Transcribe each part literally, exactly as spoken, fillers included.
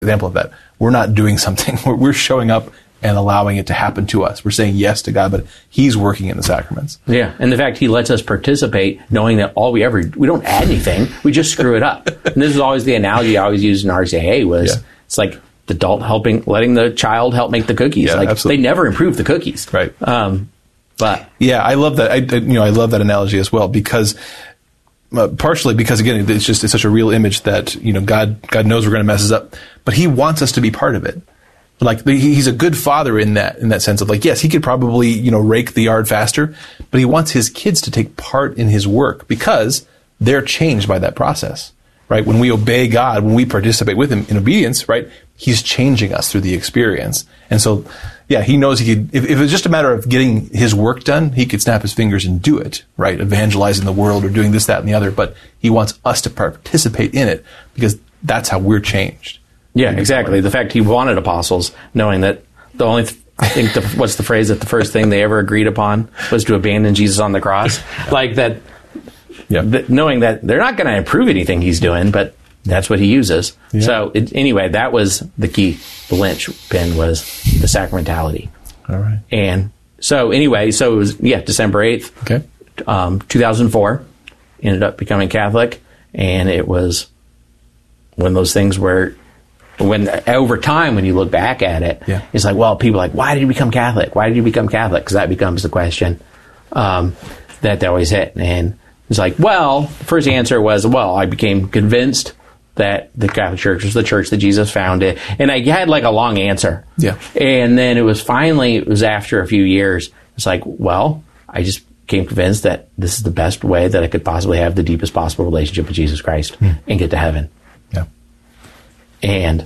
example of that. We're not doing something. We're, we're showing up and allowing it to happen to us. We're saying yes to God, but he's working in the sacraments. Yeah, and the fact he lets us participate, knowing that all we ever, we don't add anything, we just screw it up. And this is always the analogy I always used in R C A A was, yeah. It's like the adult helping, letting the child help make the cookies. Yeah, like absolutely. They never improve the cookies. Right. Um, but yeah, I love that. I, you know, I love that analogy as well because uh, partially because again, it's just, it's such a real image that, you know, God, God knows we're going to mess this up, but he wants us to be part of it. Like he's a good father in that in that sense of like, yes, he could probably, you know, rake the yard faster, but he wants his kids to take part in his work because they're changed by that process, right? When we obey God, when we participate with him in obedience, right, he's changing us through the experience. And so, yeah, he knows he could, if, if it's just a matter of getting his work done, he could snap his fingers and do it, right? Evangelizing the world or doing this, that, and the other. But he wants us to participate in it because that's how we're changed. Yeah, exactly. The fact he wanted apostles, knowing that the only, th- I think, the, what's the phrase that the first thing they ever agreed upon was to abandon Jesus on the cross. Like that, yeah. th- knowing that they're not going to improve anything he's doing, but that's what he uses. Yeah. So it, anyway, that was the key. The linchpin was the sacramentality. All right. And so anyway, so it was, yeah, December eighth, okay. um, two thousand four, ended up becoming Catholic. And it was one of those things where, when over time, when you look back at it, yeah. it's like, well, people are like, why did you become Catholic? Why did you become Catholic? Because that becomes the question um, that they always hit. And it's like, well, the first answer was, well, I became convinced that the Catholic Church was the church that Jesus founded. And I had like a long answer. Yeah. And then it was finally, it was after a few years, it's like, well, I just became convinced that this is the best way that I could possibly have the deepest possible relationship with Jesus Christ mm. and get to heaven. Yeah. And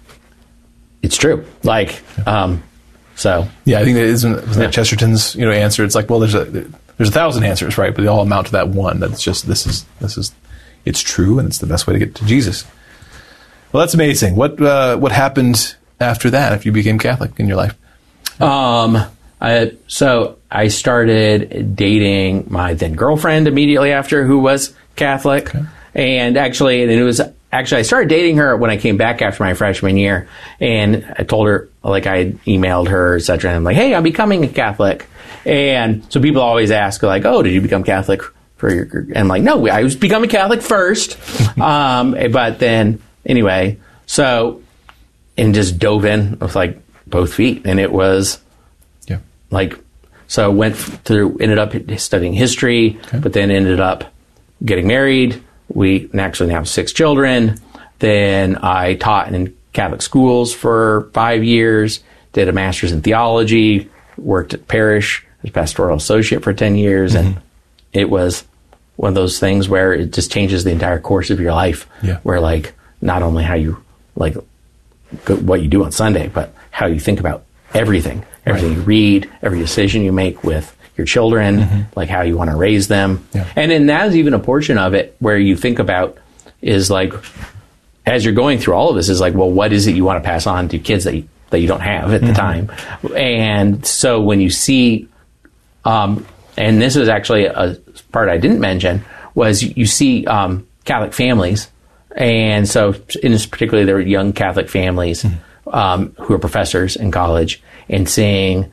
it's true. Like, um, so. Yeah, I think that isn't, wasn't that Chesterton's, you know, answer? It's like, well, there's a, there's a thousand answers, right? But they all amount to that one. That's just, this is, this is, it's true. And it's the best way to get to Jesus. Well, that's amazing. What, uh, what happened after that if you became Catholic in your life? Um, I, so I started dating my then girlfriend immediately after, who was Catholic. Okay. And actually, and it was, Actually, I started dating her when I came back after my freshman year, and I told her, like, I had emailed her, et cetera, and I'm like, hey, I'm becoming a Catholic. And so people always ask, like, oh, did you become Catholic for your, and I'm like, no, I was becoming Catholic first. um, but then, anyway, so, and just dove in with, like, both feet. And it was, yeah, like, so went through, ended up studying history, okay. but then ended up getting married. We actually now have six children. Then I taught in Catholic schools for five years, did a master's in theology, worked at parish as pastoral associate for ten years. Mm-hmm. And it was one of those things where it just changes the entire course of your life. Yeah. Where like, not only how you, like, go, what you do on Sunday, but how you think about everything. Everything right. you read, every decision you make with your children, mm-hmm. like how you want to raise them. Yeah. And then that's even a portion of it where you think about is like, as you're going through all of this, is like, well, what is it you want to pass on to kids that you, that you don't have at mm-hmm. the time? And so when you see, um, and this is actually a part I didn't mention, was you see um, Catholic families. And so in this particularly, there were young Catholic families mm-hmm. um, who are professors in college, and seeing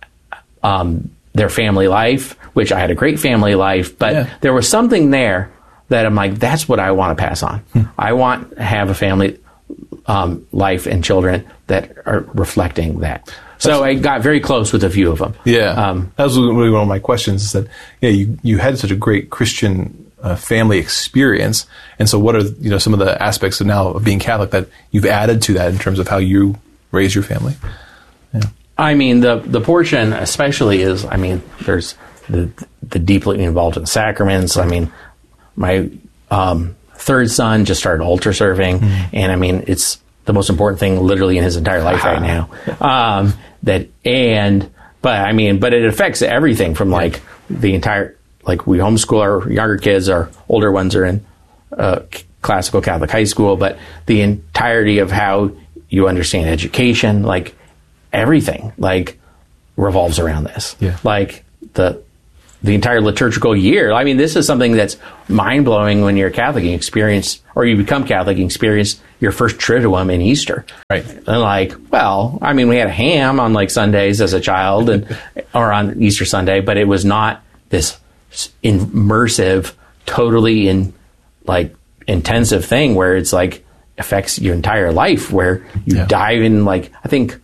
um, their family life, which I had a great family life, but yeah. there was something there that I'm like, that's what I want to pass on. Hmm. I want to have a family um, life and children that are reflecting that. So that's, I got very close with a few of them. Yeah. Um, that was really one of my questions, is that, yeah, you, you had such a great Christian uh, family experience. And so what are, you know, some of the aspects of now of being Catholic that you've added to that in terms of how you raise your family? Yeah. I mean, the the portion especially is, I mean, there's the the deeply involved in the sacraments. I mean, my um, third son just started altar serving, mm-hmm. and I mean, it's the most important thing literally in his entire life right now. Um, that and but I mean, but it affects everything from like the entire, like we homeschool our younger kids, our older ones are in uh, classical Catholic high school, but the entirety of how you understand education, like. Everything like revolves around this. Yeah. Like the the entire liturgical year. I mean, this is something that's mind blowing when you're Catholic and experience, or you become Catholic and experience your first Triduum in Easter. Right. And like, well, I mean, we had a ham on like Sundays as a child and or on Easter Sunday, but it was not this immersive, totally in like intensive thing where it's like affects your entire life, where you yeah. dive in. Like, I think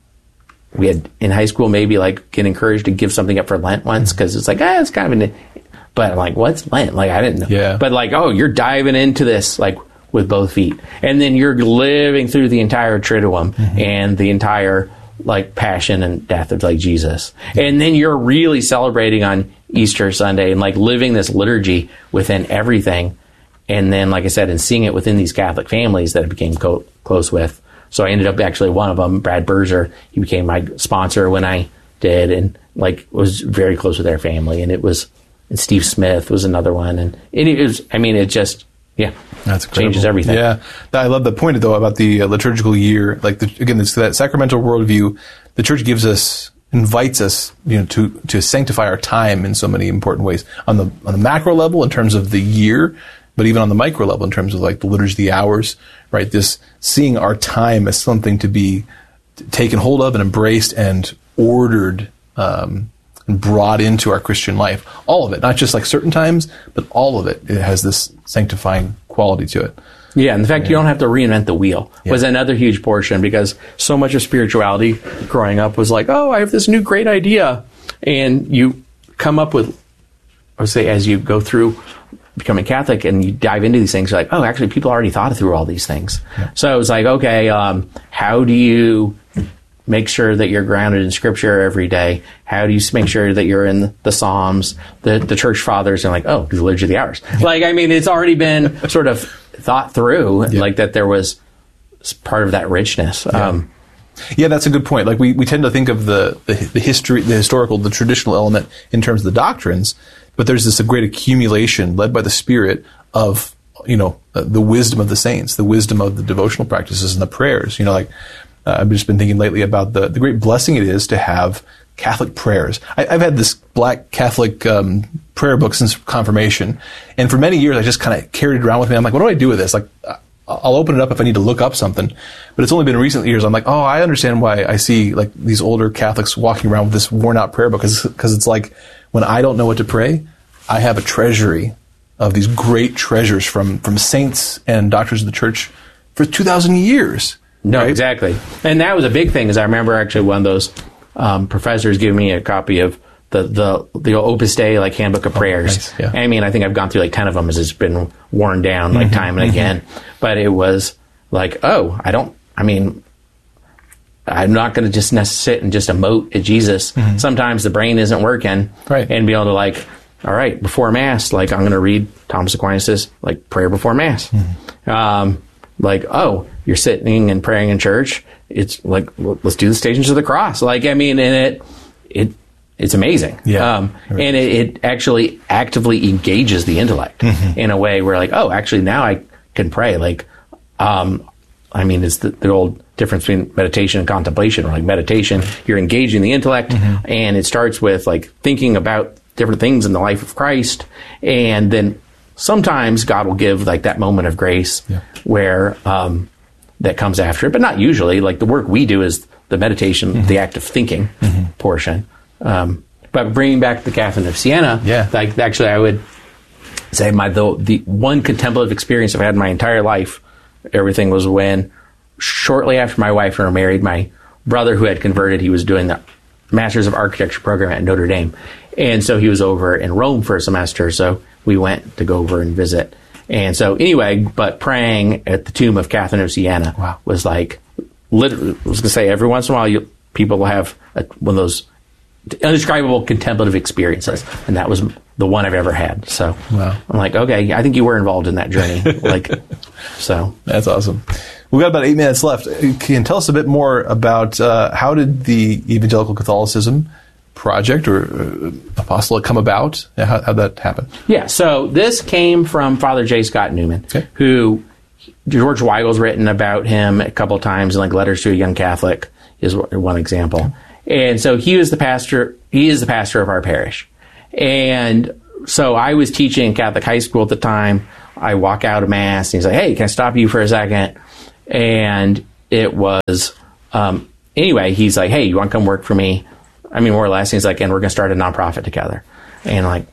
we had in high school maybe like get encouraged to give something up for Lent once because it's like, ah, it's kind of an, but I'm like, what's Lent? Like, I didn't know. Yeah. But like, oh, you're diving into this like with both feet. And then you're living through the entire Triduum mm-hmm. and the entire like passion and death of like Jesus. And then you're really celebrating on Easter Sunday and like living this liturgy within everything. And then, like I said, and seeing it within these Catholic families that I became co- close with. So I ended up actually one of them, Brad Berzer, he became my sponsor when I did and like was very close with their family. And it was, and Steve Smith was another one. And it was, I mean, it just, yeah, that's changes everything. Yeah, I love the point though about the uh, liturgical year. Like the, again, it's that sacramental worldview. The Church gives us, invites us, you know, to to sanctify our time in so many important ways on the on the macro level in terms of the year, but even on the micro level in terms of like the liturgy, the hours. Right, this seeing our time as something to be taken hold of and embraced and ordered. Um, and brought into our Christian life, all of it, not just like certain times, but all of it. It has this sanctifying quality to it. Yeah, and the fact yeah. you don't have to reinvent the wheel yeah. was another huge portion because so much of spirituality growing up was like, oh, I have this new great idea. And you come up with, I would say, as you go through becoming Catholic and you dive into these things, you're like, oh, actually, people already thought through all these things. Yeah. So it was like, okay, um, how do you make sure that you're grounded in Scripture every day? How do you make sure that you're in the Psalms, the, the Church Fathers, and like, oh, the Liturgy of the Hours? Yeah. Like, I mean, it's already been sort of thought through, yeah. like that there was part of that richness. Yeah. Um, yeah, that's a good point. Like we, we tend to think of the, the the history, the historical, the traditional element in terms of the doctrines, but there's this a great accumulation led by the Spirit of, you know, the wisdom of the saints, the wisdom of the devotional practices and the prayers. You know, like. Uh, I've just been thinking lately about the, the great blessing it is to have Catholic prayers. I, I've had this black Catholic um, prayer book since confirmation, and for many years I just kind of carried it around with me. I'm like, what do I do with this? Like, I'll open it up if I need to look up something. But it's only been recent years I'm like, oh, I understand why I see like these older Catholics walking around with this worn-out prayer book, because it's like when I don't know what to pray, I have a treasury of these great treasures from from saints and doctors of the Church for two thousand years. No, right? Exactly. And that was a big thing, is I remember actually one of those um, professors giving me a copy of the the, the Opus Dei, like Handbook of Prayers. Oh, nice. Yeah. I mean, I think I've gone through like ten of them as it's been worn down like mm-hmm. time and again. Mm-hmm. But it was like, oh, I don't, I mean, I'm not going to just sit and just emote at Jesus. Mm-hmm. Sometimes the brain isn't working. Right. And be able to like, all right, before Mass, like I'm going to read Thomas Aquinas' like prayer before Mass. Mm-hmm. Um, like, oh, you're sitting and praying in church. It's like, let's do the Stations of the Cross. Like, I mean, and it, it, it's amazing. Yeah. Um, and it, it actually actively engages the intellect mm-hmm. in a way where like, oh, actually now I can pray. Like, um, I mean, it's the, the old difference between meditation and contemplation. Or like meditation, you're engaging the intellect mm-hmm. and it starts with like thinking about different things in the life of Christ. And then sometimes God will give like that moment of grace yeah. where, um, that comes after it, but not usually. Like the work we do is the meditation, mm-hmm. the act of thinking mm-hmm. portion. Um, but bringing back the Catherine of Siena, yeah. like actually I would say my the, the one contemplative experience I've had in my entire life, everything was when shortly after my wife and I were married, my brother who had converted, he was doing the Masters of Architecture program at Notre Dame. And so he was over in Rome for a semester. So we went to go over and visit. And so anyway, but praying at the tomb of Catherine of Siena wow. was like, literally, I was going to say, every once in a while, you, people will have a, one of those indescribable contemplative experiences. Right. And that was the one I've ever had. So wow. I'm like, okay, I think you were involved in that journey. like, so. That's awesome. We've got about eight minutes left. Can you tell us a bit more about uh, how did the Evangelical Catholicism project or uh, apostolate come about? How how'd that happen? Yeah, so this came from Father J. Scott Newman, okay. who George Weigel's written about him a couple of times in like Letters to a Young Catholic is one example. Okay. And so he was the pastor, he is the pastor of our parish. And so I was teaching in Catholic high school at the time. I walk out of Mass and he's like, hey, can I stop you for a second? And it was, um, anyway, he's like, hey, you want to come work for me? I mean, more or less, he's like, and we're going to start a nonprofit together. And like,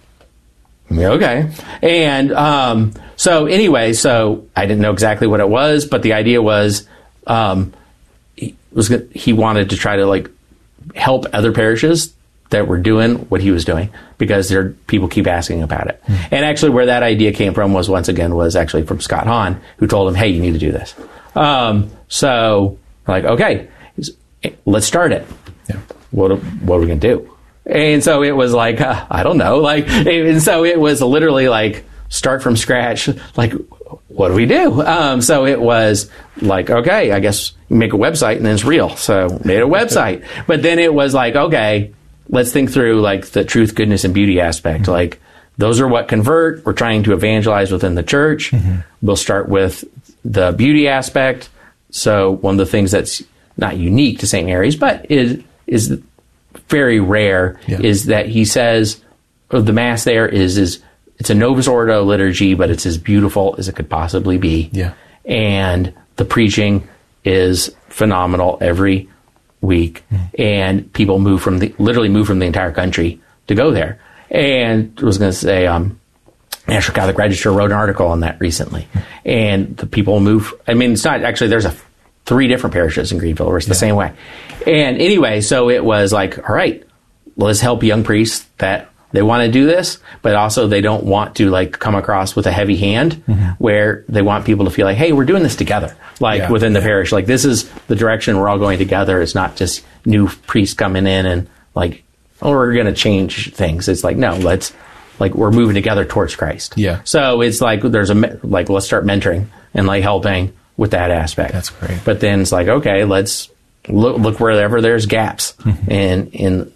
okay. And um, so anyway, so I didn't know exactly what it was, but the idea was um, he was he wanted to try to like help other parishes that were doing what he was doing, because there people keep asking about it. Mm. And actually, where that idea came from was once again was actually from Scott Hahn, who told him, "Hey, you need to do this." Um, so like, okay, let's start it. Yeah. What what are we gonna do? And so it was like, uh, I don't know, like, and so it was literally like start from scratch. Like, what do we do? Um, so it was like, okay, I guess you make a website and then it's real. So made a website, but then it was like, okay, let's think through like the truth, goodness, and beauty aspect. Mm-hmm. Like those are what convert. We're trying to evangelize within the church. Mm-hmm. We'll start with the beauty aspect. So one of the things that's not unique to Saint Mary's, but is is very rare, yeah. is that he says oh, the Mass there is is it's a Novus Ordo liturgy, but it's as beautiful as it could possibly be. Yeah. And the preaching is phenomenal every week, mm. and people move from the literally move from the entire country to go there. And I was going to say, um, National Catholic Register wrote an article on that recently, mm. and the people move. I mean, it's not actually. There's a three different parishes in Greenville where it's the yeah. same way. And anyway, so it was like, all right, let's help young priests that they want to do this, but also they don't want to like come across with a heavy hand, mm-hmm. where they want people to feel like, hey, we're doing this together, like yeah, within the yeah. parish. Like this is the direction we're all going together. It's not just new priests coming in and like, oh, we're going to change things. It's like, no, let's like, we're moving together towards Christ. Yeah. So it's like, there's a, like, let's start mentoring and like helping with that aspect. That's great. But then it's like, okay, let's look, look wherever there's gaps mm-hmm. in, in,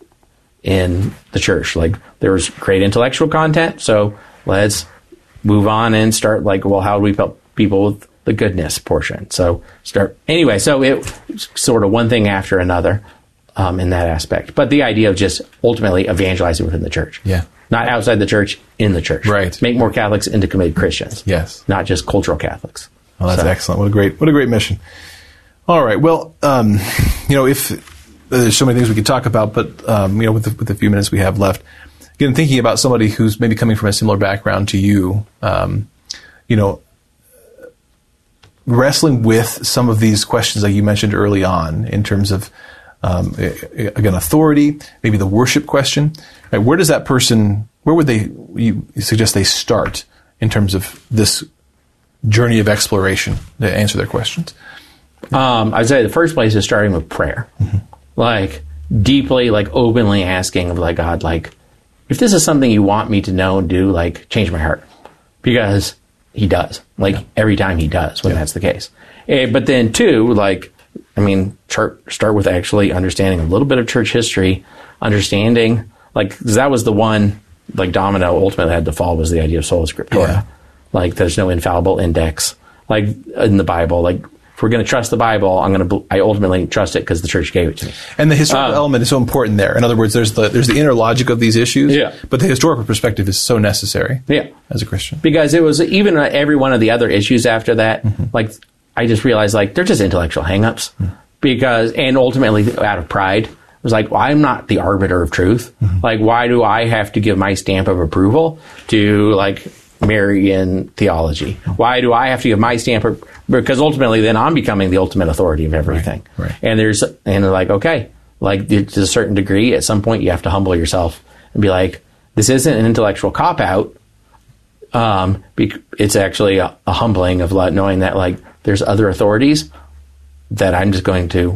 in the church. Like there's great intellectual content. So let's move on and start like, well, how do we help people with the goodness portion? So start anyway. So it sort of one thing after another, um, in that aspect, but the idea of just ultimately evangelizing within the church. Yeah. Not outside the church, in the church. Right. Make more Catholics into committed Christians. Yes. Not just cultural Catholics. Well, that's so. Excellent. What a great, what a great mission. All right. Well, um, you know, if there's so many things we could talk about, but um, you know, with the, with the few minutes we have left, again, thinking about somebody who's maybe coming from a similar background to you, um, you know, wrestling with some of these questions like you mentioned early on in terms of, um, again, authority, maybe the worship question. Right? Where does that person? Where would they? You suggest they start in terms of this journey of exploration to answer their questions? Um, I'd say the first place is starting with prayer, mm-hmm. like deeply, like openly asking of like God, like if this is something you want me to know and do, like change my heart, because He does, like yeah. every time He does when yeah. that's the case. Uh, but then two, like I mean, church, start with actually understanding a little bit of church history, understanding like 'cause that was the one like domino ultimately had to fall was the idea of sola scriptura. Yeah. Like there's no infallible index like in the Bible. Like if we're going to trust the Bible, I'm going to I ultimately trust it because the church gave it to me. And the historical um, element is so important there. In other words, there's the there's the inner logic of these issues, yeah. but the historical perspective is so necessary. Yeah. As a Christian, because it was even uh, every one of the other issues after that. Mm-hmm. Like I just realized like they're just intellectual hangups mm-hmm. because and ultimately out of pride. It was like, well, I'm not the arbiter of truth. Mm-hmm. Like, why do I have to give my stamp of approval to like Marian theology? Why do I have to give my stamp of, because ultimately then I'm becoming the ultimate authority of everything. Right, right. And there's, and they're like, okay, like to a certain degree, at some point you have to humble yourself and be like, this isn't an intellectual cop out. Um, it's actually a, a humbling of knowing that like there's other authorities that I'm just going to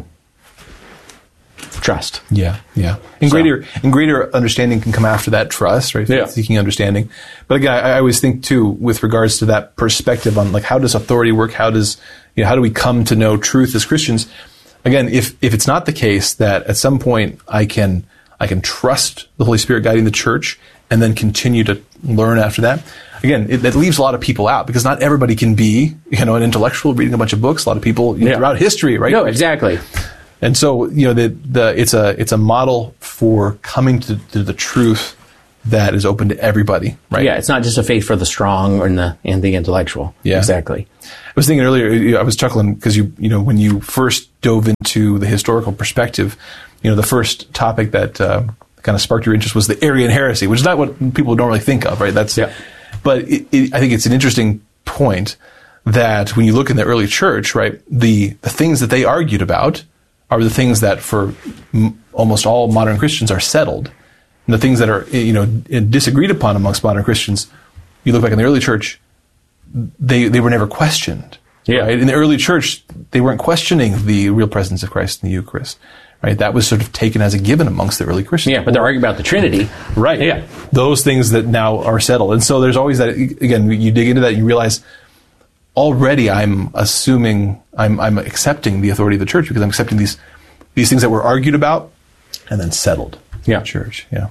trust. Yeah, yeah. And so, greater and greater understanding can come after that trust, right? Yeah. Seeking understanding. But again, I, I always think too, with regards to that perspective on like how does authority work? How does you know how do we come to know truth as Christians? Again, if if it's not the case that at some point I can I can trust the Holy Spirit guiding the church and then continue to learn after that. Again, it, it leaves a lot of people out because not everybody can be you know an intellectual reading a bunch of books. A lot of people you know, yeah. throughout history, right? No, exactly. And so, you know, the, the, it's a, it's a model for coming to, to the truth that is open to everybody, right? Yeah, it's not just a faith for the strong and the and the intellectual. Yeah. Exactly. I was thinking earlier, I was chuckling because you, you know, when you first dove into the historical perspective, you know, the first topic that uh, kind of sparked your interest was the Arian heresy, which is not what people normally think of, right? That's, yeah. But it, it, I think it's an interesting point that when you look in the early church, right, the, the things that they argued about are the things that for m- almost all modern Christians are settled. And the things that are, you know, disagreed upon amongst modern Christians, you look back in the early church, they they were never questioned. Yeah. Right? In the early church, they weren't questioning the real presence of Christ in the Eucharist. Right? That was sort of taken as a given amongst the early Christians. Yeah, but they're arguing about the Trinity. Right. Yeah. Those things that now are settled. And so there's always that, again, you dig into that, you realize already I'm assuming, I'm I'm accepting the authority of the church because I'm accepting these these things that were argued about and then settled. Yeah. In the church. Yeah.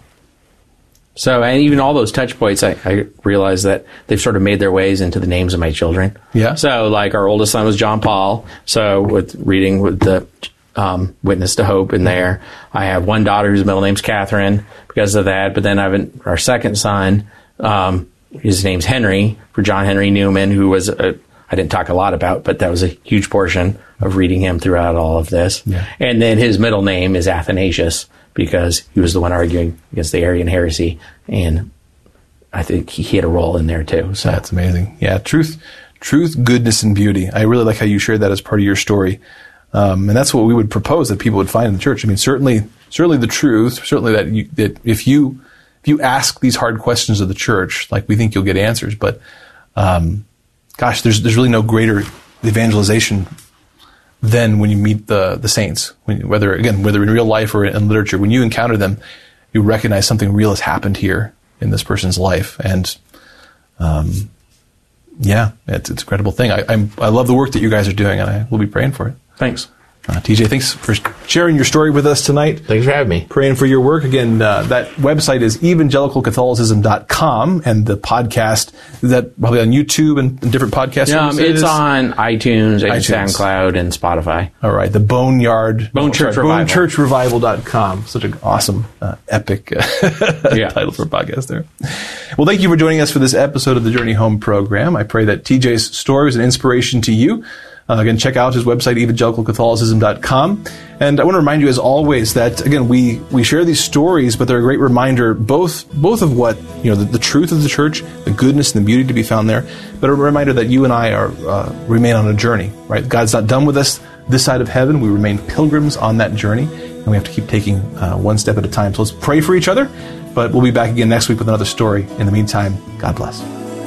So, and even all those touch points, I, I realize that they've sort of made their ways into the names of my children. Yeah. So, like, our oldest son was John Paul. So, with reading with the um, Witness to Hope in there, I have one daughter whose middle name's Catherine because of that. But then I have an, our second son, um, his name's Henry, for John Henry Newman, who was a, I didn't talk a lot about, but that was a huge portion of reading him throughout all of this. Yeah. And then his middle name is Athanasius, because he was the one arguing against the Arian heresy, and I think he had a role in there too. So that's amazing. Yeah, truth, truth, goodness, and beauty. I really like how you shared that as part of your story, um, and that's what we would propose that people would find in the church. I mean, certainly, certainly the truth, certainly that you, that if you if you ask these hard questions of the church, like we think you'll get answers. But um, gosh, there's there's really no greater evangelization than when you meet the the saints, when, whether again whether in real life or in literature. When you encounter them, you recognize something real has happened here in this person's life, and um, yeah, it's, it's a incredible thing. I I'm, I love the work that you guys are doing, and I will be praying for it. Thanks. Uh, T J, thanks for sharing your story with us tonight. Thanks for having me. Praying for your work. Again, uh, that website is evangelical catholicism dot com, and the podcast, is that probably on YouTube and, and different podcast um, services? It's on iTunes and iTunes. SoundCloud and Spotify. All right. The Boneyard. Bone oh, Church sorry, Revival. bone church revival dot com. Such an awesome, uh, epic uh, yeah. title for a podcast there. Well, thank you for joining us for this episode of the Journey Home program. I pray that T J's story was an inspiration to you. Uh, again, check out his website, evangelical catholicism dot com. And I want to remind you, as always, that, again, we, we share these stories, but they're a great reminder both both of what, you know, the, the truth of the church, the goodness and the beauty to be found there, but a reminder that you and I are uh, remain on a journey, right? God's not done with us this side of heaven. We remain pilgrims on that journey, and we have to keep taking uh, one step at a time. So let's pray for each other, but we'll be back again next week with another story. In the meantime, God bless.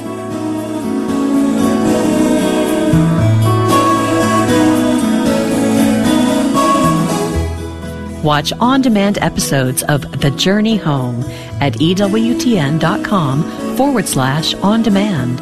Watch on-demand episodes of The Journey Home at ewtn.com forward slash on demand.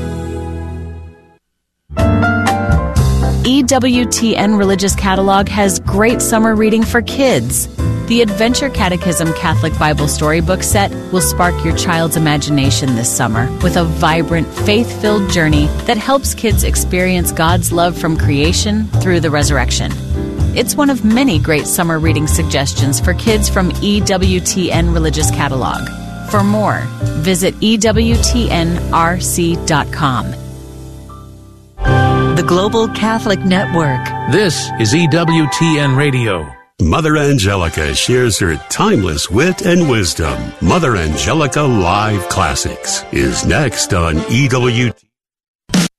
E W T N Religious Catalog has great summer reading for kids. The Adventure Catechism Catholic Bible Storybook Set will spark your child's imagination this summer with a vibrant, faith-filled journey that helps kids experience God's love from creation through the resurrection. It's one of many great summer reading suggestions for kids from E W T N Religious Catalog. For more, visit E W T N R C dot com. The Global Catholic Network. This is E W T N Radio. Mother Angelica shares her timeless wit and wisdom. Mother Angelica Live Classics is next on E W T N.